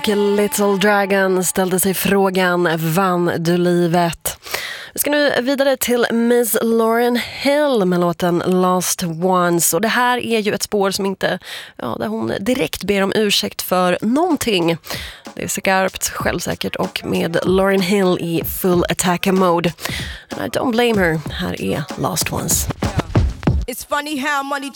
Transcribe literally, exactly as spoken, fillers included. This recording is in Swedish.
Little Dragon ställde sig frågan, vann du livet? Vi ska nu vidare till Miss Lauryn Hill med låten Last Ones. Och det här är ju ett spår som inte, ja, där hon direkt ber om ursäkt för någonting. Det är skarpt, självsäkert och med Lauryn Hill i full attacker mode. And I don't blame her. Här är Last Ones. It's funny how money